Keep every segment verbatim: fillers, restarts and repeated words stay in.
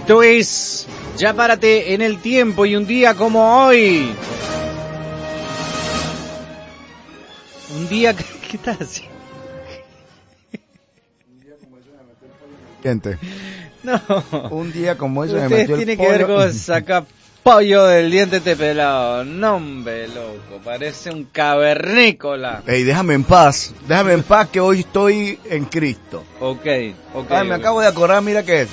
Esto es Ya Párate en el Tiempo y un día como hoy. Un día... ¿Qué estás haciendo? Gente. No. Un día como eso me Ustedes metió el tienen que pollo. ver cómo saca pollo del diente este pelado. No, hombre, loco. Parece un cavernícola. Ey, déjame en paz. Déjame en paz que hoy estoy en Cristo. Ok, ok. Ay, me ok. acabo de acordar, mira que...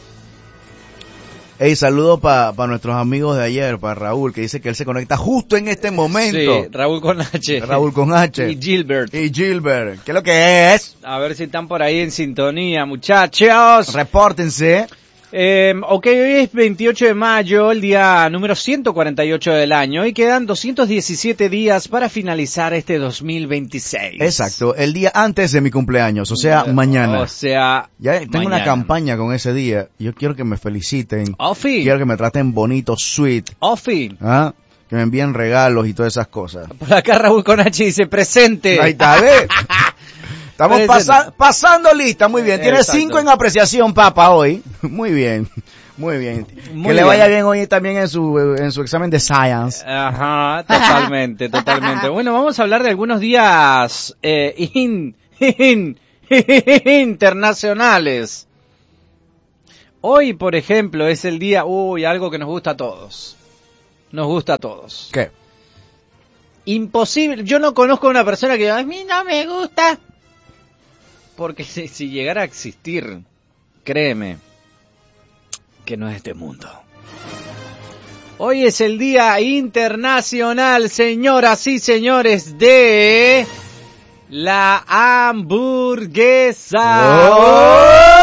Ey, saludo para pa nuestros amigos de ayer, para Raúl, que dice que él se conecta justo en este momento. Sí, Raúl con H. Raúl con H. Y Gilbert. Y Gilbert. ¿Qué es lo que es? A ver si están por ahí en sintonía, muchachos. Repórtense. Eh, ok, hoy es veintiocho de mayo, el día número ciento cuarenta y ocho del año, y quedan doscientos diecisiete días para finalizar este dos mil veintiséis. Exacto, el día antes de mi cumpleaños, o sea, Eh, mañana. O sea, Ya tengo mañana. una campaña con ese día. Yo quiero que me feliciten. Ofi, Quiero que me traten bonito, sweet. Ofi. ¿Ah? Que me envíen regalos y todas esas cosas. Por acá Raúl con H dice presente. Ahí está, ¿ves? Estamos Presente. pasa- pasando lista, muy bien. Tiene Exacto. cinco en apreciación, papá, hoy. Muy bien, muy bien. Muy que le bien. vaya bien hoy también en su en su examen de Science. Ajá, totalmente, totalmente. Bueno, vamos a hablar de algunos días eh, in- in- internacionales. Hoy, por ejemplo, es el día, uy, algo que nos gusta a todos. Nos gusta a todos. ¿Qué? Imposible, yo no conozco a una persona que a mí no me gusta. Porque si, si llegara a existir, créeme, que no es este mundo. Hoy es el Día Internacional, señoras y señores, de la hamburguesa. ¡Oh!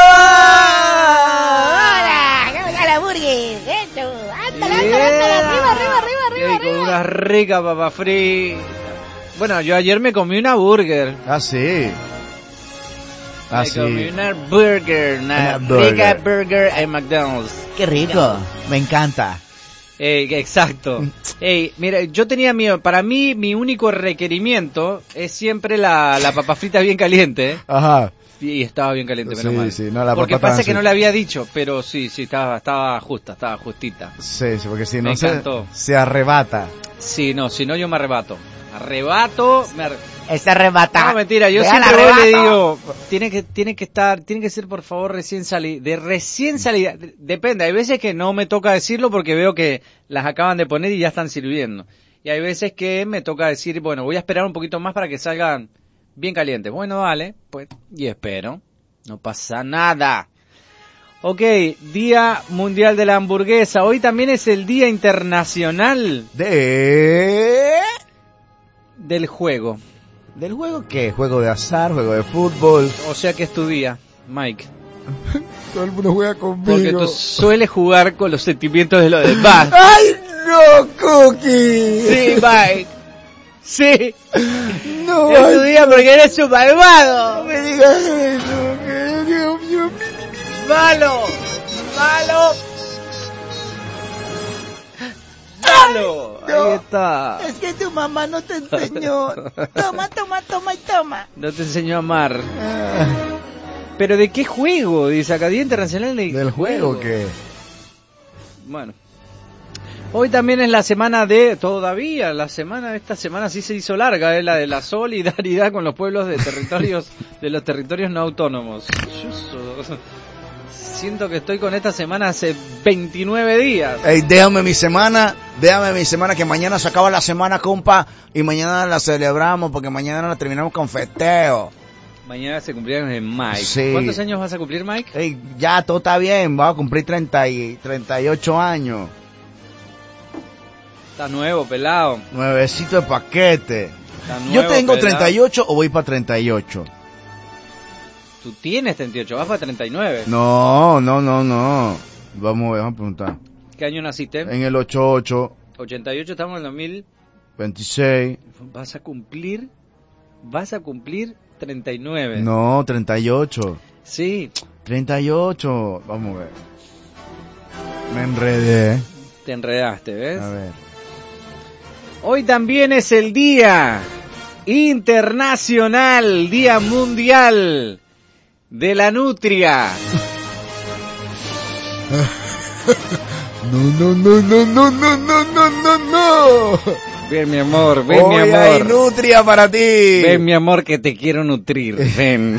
¡Hola! ¿Cómo está la burgues? ¡Eso! ¡Ándale, ándale, ándale! ¡Arriba, arriba, arriba, arriba, Y con arriba! una rica papa frita. Bueno, yo ayer me comí una burger. Ah, sí. Ah, me sí. comí una burger, una, Una burger. rica burger en McDonald's. Qué rico. Me encanta. Ey, exacto. Ey, mira, yo tenía mi, para mí mi único requerimiento es siempre la, la papa frita bien caliente, ¿eh? Ajá. Y estaba bien caliente, menos Sí, mal. sí, no, la porque papa pasa tan que no así. le había dicho, pero sí, sí, estaba, estaba justa, estaba justita. Sí, sí, porque si Me no se, encantó. se arrebata. Sí, no, si no yo me arrebato. Arrebato, me arre- Está arrebata. No, mentira, yo Vean, siempre voy y le arrebato. digo, tiene que, tiene que estar, tiene que ser por favor recién salida, de recién salida, de- depende, hay veces que no me toca decirlo porque veo que las acaban de poner y ya están sirviendo. Y hay veces que me toca decir, bueno, voy a esperar un poquito más para que salgan bien calientes. Bueno, vale, pues, y espero, no pasa nada. Ok, Día Mundial de la Hamburguesa, hoy también es el Día Internacional De... del Juego. ¿Del juego qué? ¿Juego de azar? ¿Juego de fútbol? O sea que es tu día, Mike. Todo el mundo juega conmigo. Porque tú sueles jugar con los sentimientos de los demás. ¡Ay, no, Cookie! Sí, Mike. Sí. No, Es tu ay, día porque eres un malvado. no me digas eso. Que Dios mío. Malo. Malo. Malo. no. Ahí está. Es que tu mamá no te enseñó. Toma, toma, toma y toma. No te enseñó a amar. Ah, ¿Pero de qué juego? Dice acá, Día Internacional de ¿Del juego qué? Bueno. Hoy también es la semana de, todavía, la semana, esta semana sí se hizo larga, es la de la solidaridad con los pueblos de territorios, de los territorios no autónomos. Yo so- siento que estoy con esta semana hace veintinueve días. Ey, déjame mi semana, déjame mi semana, que mañana se acaba la semana, compa, y mañana la celebramos, porque mañana la terminamos con festeo. Mañana se cumplieron de Mike. Sí. ¿Cuántos años vas a cumplir, Mike? Ey, ya todo está bien, voy a cumplir treinta y, treinta y ocho años, Está nuevo, pelado. nuevecito de paquete. Está nuevo, Yo tengo pelado. treinta y ocho o voy para treinta y ocho. Tú tienes treinta y ocho, vas para treinta y nueve. No, no, no, no. Vamos, vamos a preguntar. ¿Qué año naciste? En el ochenta y ocho, ochenta y ocho, estamos en el dos mil. veintiséis, Vas a cumplir, vas a cumplir treinta y nueve. no, treinta y ocho. Sí, treinta y ocho, vamos a ver. Me enredé. te enredaste, ¿ves? A ver. Hoy también es el Día Internacional, Día Mundial de la Nutria. No, no, no, no, no, no, no, no, no, no. Ven, mi amor, ven, Hoy mi amor. hay nutria para ti. Ven, mi amor, que te quiero nutrir. Ven.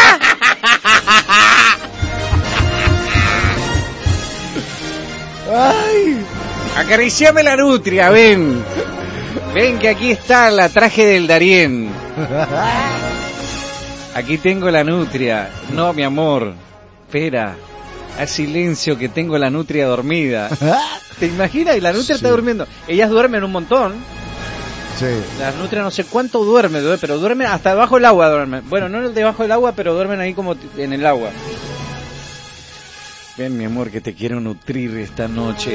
Ay. Acariciame la nutria, ven. Ven que aquí está la traje del Darién. Aquí tengo la nutria. No, mi amor. Espera. Haz silencio que tengo la nutria dormida. ¿Te imaginas? Y la nutria Sí. está durmiendo. Ellas duermen un montón. Sí. Las nutrias no sé cuánto duerme, duerme, pero duerme hasta debajo del agua duermen. Bueno, no debajo del agua, pero duermen ahí como t- en el agua. Ven, mi amor, que te quiero nutrir esta noche.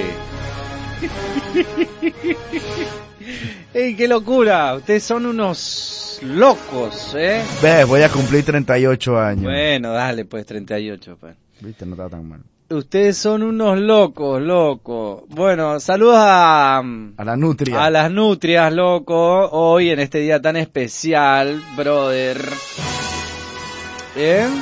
¡Ey, qué locura! Ustedes son unos locos, ¿eh? Ve, voy a cumplir treinta y ocho años. Bueno, dale, pues, treinta y ocho, pues. Viste, no está tan mal. Ustedes son unos locos, locos. Bueno, saludos a... A la nutria. A las nutrias, loco, hoy en este día tan especial, brother. ¿Eh?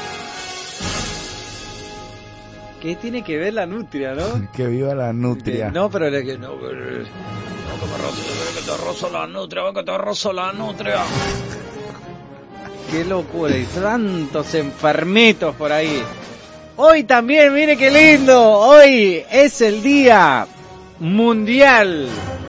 ¿Qué tiene que ver la nutria, no? Que viva la nutria. No, pero le que no, no, que me rozo, que te rozo la nutria, que te rozo la nutria. Qué locura, y tantos enfermitos por ahí. Hoy también, mire qué lindo, hoy es el día mundial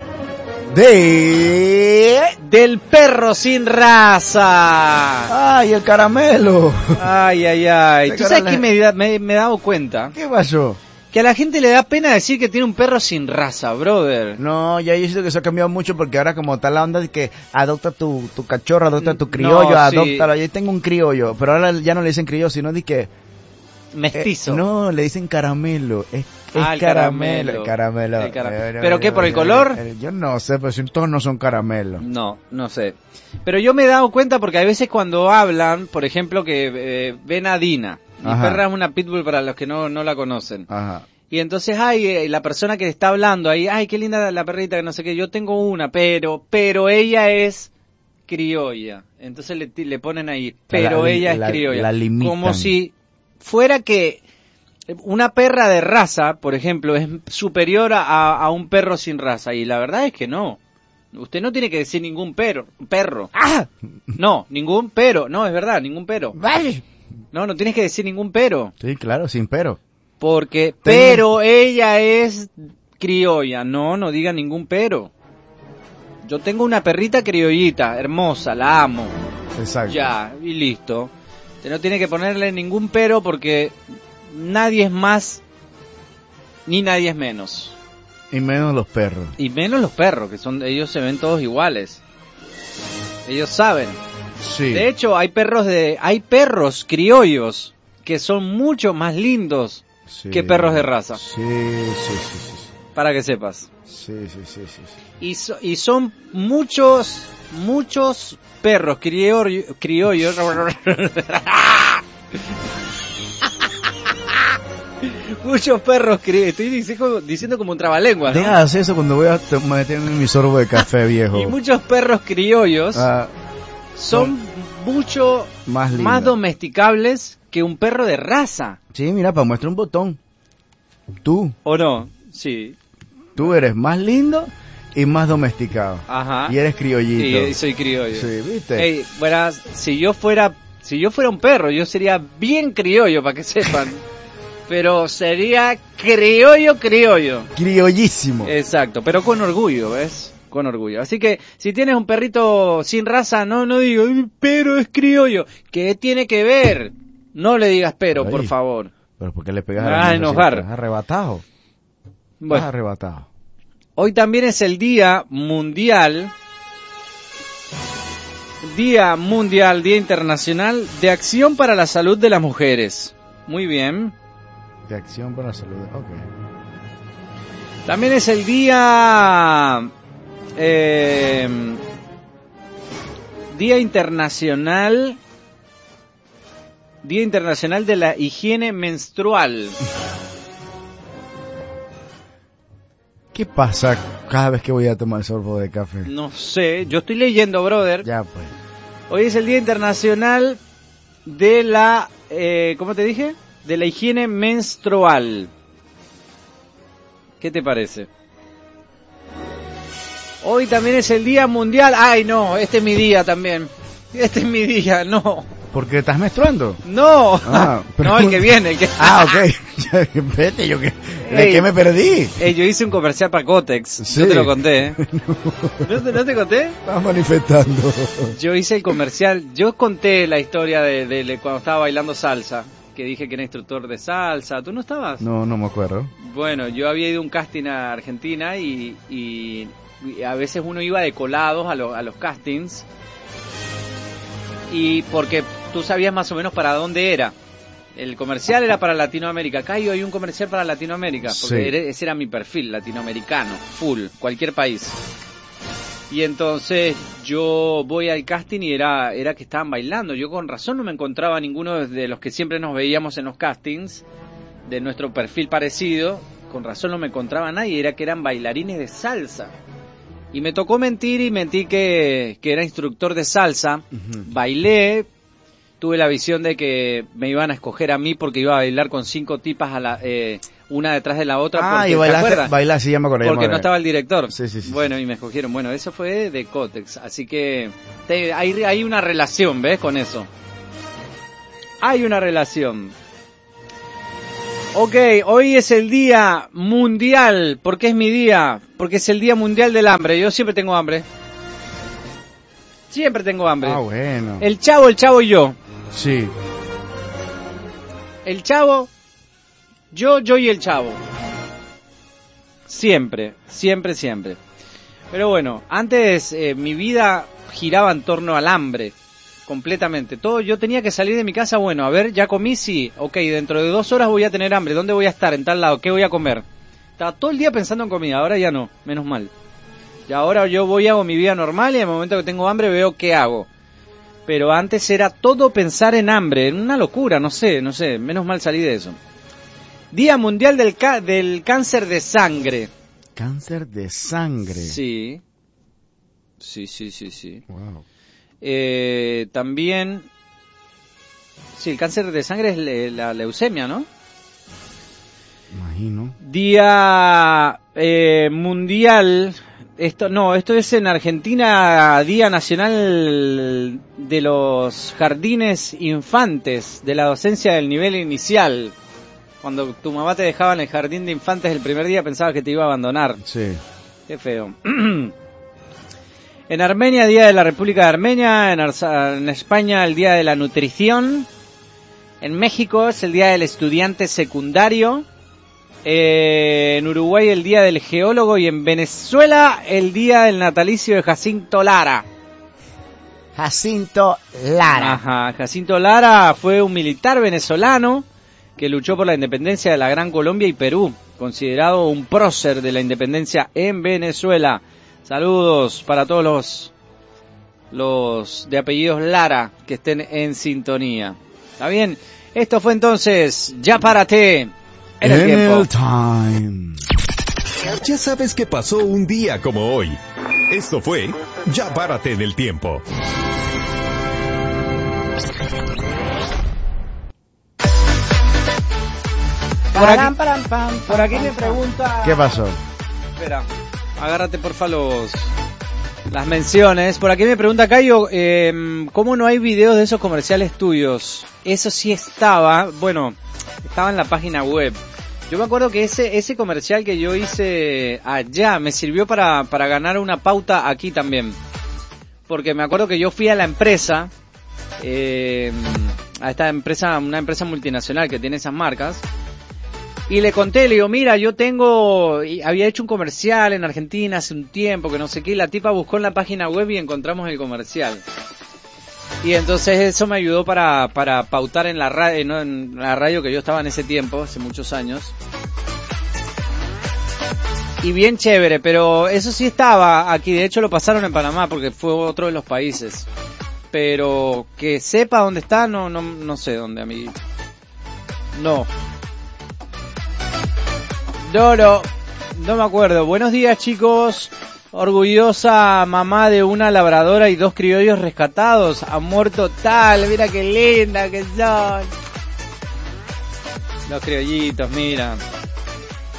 De... del perro sin raza. ¡Ay, el caramelo! Ay, ay, ay. Te ¿Tú sabes cara- qué me, da- me, me he dado cuenta? ¿Qué pasó? Que a la gente le da pena decir que tiene un perro sin raza, brother. No, ya yo siento que eso ha cambiado mucho porque ahora como está la onda de que adopta tu, tu cachorro, adopta tu criollo, No, sí. adóptalo. Yo tengo un criollo, pero ahora ya no le dicen criollo, sino de que... Mestizo. eh, no, le dicen caramelo. Es, es Ah, el caramelo. caramelo. Caramelo. El cara- Eh, ¿Pero qué, por el color? eh, Yo no sé, pero si todos no son caramelos. No, no sé. Pero yo me he dado cuenta porque hay veces cuando hablan, por ejemplo, que eh, ven a Dina. Mi Ajá. perra es una pitbull para los que no, no la conocen. Ajá. Y entonces, ay, eh, la persona que está hablando ahí, ay, qué linda la perrita, que no sé qué, yo tengo una, pero, pero ella es criolla. Entonces le, ti- le ponen ahí, pero La- ella la- es criolla. la limitan. Como si fuera que una perra de raza, por ejemplo, es superior a, a un perro sin raza. Y la verdad es que no. Usted no tiene que decir ningún pero, perro. ¡Ah! No, ningún pero. No, es verdad, ningún pero. Vale. No, no tienes que decir ningún pero. Sí, claro, sin pero. Porque, Tengo- pero ella es criolla. No, no diga ningún pero. Yo tengo una perrita criollita, hermosa, la amo. Exacto. Ya, y listo. Usted no tiene que ponerle ningún pero porque nadie es más ni nadie es menos. Y menos los perros. Y menos los perros, que son ellos se ven todos iguales. Ellos saben. Sí. De hecho, hay perros de hay perros criollos que son mucho más lindos Sí. que perros de raza. Sí, sí, sí, sí. sí. Para que sepas. Sí, sí, sí, sí, sí. Y, so- y son muchos, muchos perros criollo- criollos. Muchos perros criollos. Estoy diciendo, diciendo como un trabalenguas, ¿no? Deja de hacer eso cuando voy a to- meterme mi sorbo de café, viejo. Y muchos perros criollos Ah, son mucho más lindo. más domesticables que un perro de raza. Sí, mira, para muestra un botón. Tú, ¿O no? Sí. tú eres más lindo y más domesticado. Ajá. Y eres criollito. Sí, soy criollo. Sí, ¿viste? Ey, verás, si yo fuera, si yo fuera un perro, yo sería bien criollo, para que sepan. Pero sería criollo, criollo. Criollísimo. Exacto, pero con orgullo, ¿ves? Con orgullo. Así que, si tienes un perrito sin raza, no, no digo, pero es criollo. ¿Qué tiene que ver? No le digas pero, Ay. por favor. Pero ¿por qué le pegas Me a la vas a mano enojar. siempre? Estás arrebatado. Estás Bueno, arrebatado. hoy también es el Día Mundial, Día Mundial, Día Internacional de Acción para la Salud de las Mujeres. Muy bien. De acción para la salud. Ok. También es el Día eh, Día Internacional Día Internacional de la Higiene Menstrual. ¿Qué pasa cada vez que voy a tomar sorbo de café? No sé, yo estoy leyendo, brother. Ya pues. Hoy es el Día Internacional de la, eh, ¿cómo te dije? De la higiene menstrual. ¿Qué te parece? Hoy también es el Día Mundial. Ay, no, este es mi día también. Este es mi día, no. ¿Por qué estás menstruando? No, Ah, pero- no, el que viene, el que... Ah, ok. Vete, yo que... ¿De Ey. qué me perdí? Ey, yo hice un comercial para Cotex, Sí. yo te lo conté, ¿eh? ¿No te, no te conté? Estás manifestando. Yo hice el comercial, yo conté la historia de, de, de cuando estaba bailando salsa, que dije que era instructor de salsa. ¿Tú no estabas? No, no me acuerdo. Bueno, yo había ido a un casting a Argentina y, y, y a veces uno iba de colados a, lo- a los castings, y porque tú sabías más o menos para dónde era. El comercial era para Latinoamérica. Acá hay un comercial para Latinoamérica, porque Sí. era- ese era mi perfil, latinoamericano, full, cualquier país. Y entonces yo voy al casting y era, era que estaban bailando. Yo con razón no me encontraba a ninguno de los que siempre nos veíamos en los castings, de nuestro perfil parecido. Con razón no me encontraba a nadie, era que eran bailarines de salsa. Y me tocó mentir y mentí que, que era instructor de salsa. Ujú. Bailé, tuve la visión de que me iban a escoger a mí porque iba a bailar con cinco tipas a la, eh, una detrás de la otra. Ah, porque, y ¿te bailaste, acuerdas? bailaste, sí, ya me acordé. ya me Porque no acordé. estaba el director. Sí, sí, sí, Bueno, sí. y me escogieron. Bueno, eso fue de Cotex. Así que te- hay, hay una relación, ¿ves? Con eso. Hay una relación. Ok, hoy es el día mundial. ¿Por qué es mi día? Porque es el día mundial del hambre. Yo siempre tengo hambre. Siempre tengo hambre. Ah, bueno. El chavo, el chavo y yo. Sí. El chavo, yo, yo y el chavo. Siempre, siempre, siempre. Pero bueno, antes eh, mi vida giraba en torno al hambre, completamente. Todo, yo tenía que salir de mi casa, bueno, a ver, ya comí, sí, ok, dentro de dos horas voy a tener hambre, ¿dónde voy a estar? En tal lado, ¿qué voy a comer? Estaba todo el día pensando en comida, ahora ya no, menos mal. Y ahora yo voy, hago mi vida normal y en el momento que tengo hambre veo qué hago. Pero antes era todo pensar en hambre, una locura, no sé, no sé, menos mal salí de eso. Día Mundial del, ca- del Cáncer de Sangre. Cáncer de sangre. Sí, sí, sí, sí, sí. Wow. Eh, también, sí, el cáncer de sangre es le- la leucemia, ¿no? Imagino. Día eh, Mundial, esto no, esto es en Argentina, Día Nacional de los Jardines Infantes, de la docencia del nivel inicial. Cuando tu mamá te dejaba en el jardín de infantes el primer día pensabas que te iba a abandonar. Sí. Qué feo. En Armenia, Día de la República de Armenia. En, Arza- en España, el Día de la Nutrición. En México es el Día del Estudiante Secundario. Eh, en Uruguay, el Día del Geólogo. Y en Venezuela, el Día del Natalicio de Jacinto Lara. Jacinto Lara. Ajá, Jacinto Lara fue un militar venezolano que luchó por la independencia de la Gran Colombia y Perú, considerado un prócer de la independencia en Venezuela. Saludos para todos los los de apellidos Lara que estén en sintonía. ¿Está bien? Esto fue entonces Ya Párate en el tiempo. time. Ya sabes que pasó un día como hoy. Esto fue Ya Párate en el Tiempo. Por aquí, por aquí me pregunta... ¿Qué pasó? Espera, agárrate porfa los las menciones. Por aquí me pregunta Cayo, eh, ¿cómo no hay videos de esos comerciales tuyos? Eso sí estaba, bueno, estaba en la página web. Yo me acuerdo que ese ese comercial que yo hice allá me sirvió para, para ganar una pauta aquí también. Porque me acuerdo que yo fui a la empresa, eh, a esta empresa, una empresa multinacional que tiene esas marcas, y le conté, le digo, mira, yo tengo, y había hecho un comercial en Argentina hace un tiempo, que no sé qué, y la tipa buscó en la página web y encontramos el comercial. Y entonces eso me ayudó para, para pautar en la radio, ¿no? En la radio que yo estaba en ese tiempo, hace muchos años. Y bien chévere, pero eso sí estaba aquí, de hecho lo pasaron en Panamá porque fue otro de los países. Pero que sepa dónde está, no, no, no sé dónde, amigo. No. No, no, no me acuerdo. Buenos días, chicos. Orgullosa mamá de una labradora y dos criollos rescatados. Amor total, mira qué linda que son. Los criollitos, mira.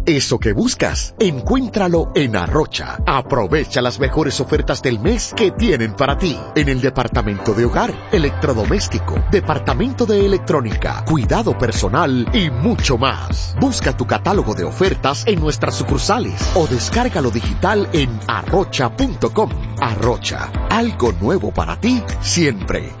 Eso que buscas, encuéntralo en Arrocha. Aprovecha las mejores ofertas del mes que tienen para ti. En el departamento de hogar, electrodoméstico, departamento de electrónica, cuidado personal y mucho más. Busca tu catálogo de ofertas en nuestras sucursales o descárgalo digital en arrocha punto com. Arrocha, algo nuevo para ti siempre.